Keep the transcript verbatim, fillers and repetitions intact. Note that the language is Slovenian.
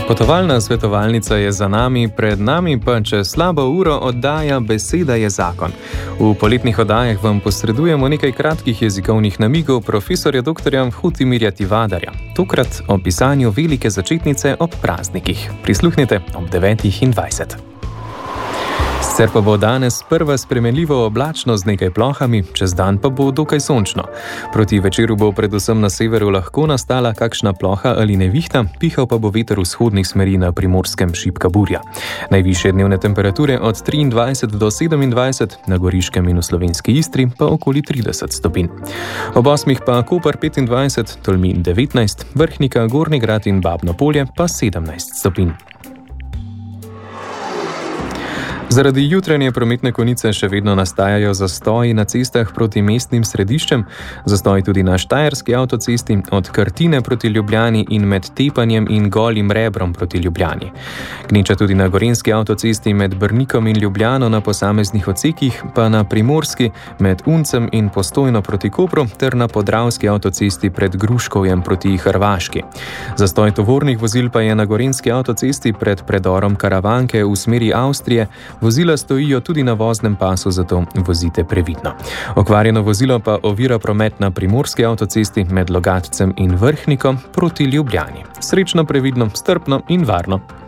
Potovalna svetovalnica je za nami, pred nami pa čez slabo uro oddaja Beseda je zakon. V poletnih oddajah vam posredujemo nekaj kratkih jezikovnih namigov profesorja doktorja Hutimirja Tivadarja. Tokrat o pisanju velike začetnice ob praznikih. Prisluhnite ob devetih in dvajset. Sicer pa bo danes prva spremenljivo oblačno z nekaj plohami, čez dan pa bo dokaj sončno. Proti večeru bo predvsem na severu lahko nastala kakšna ploha ali nevihta, pihal pa bo veter vzhodnih smeri, na Primorskem šibka burja. Najvišje dnevne temperature od triindvajset do sedemindvajset, na Goriškem in v Slovenski Istri pa okoli trideset stopinj. Ob osmih pa Koper petindvajset, Tolmin devetnajst, Vrhnika, Gornji Grad in Babno Polje pa sedemnajst stopinj. Zaradi jutranje prometne konice še vedno nastajajo zastoji na cestah proti mestnim središčem, zastoj tudi na Štajerski avtocesti od Krtine proti Ljubljani in med Tepanjem in Golim Rebrom proti Ljubljani. Gneča tudi na Gorenjski avtocesti med Brnikom in Ljubljano na posameznih odsekih, pa na Primorski med Uncem in Postojno proti Kopru ter na Podravski avtocesti pred Gruškovjem proti Hrvaški. Zastoj tovornih vozil pa je na Gorenjski avtocesti pred predorom Karavanke v smeri Avstrije. Vozila stojijo tudi na voznem pasu, zato vozite previdno. Okvarjeno vozilo pa ovira promet na Primorski avtocesti med Logatcem in Vrhnikom proti Ljubljani. Srečno, previdno, strpno in varno.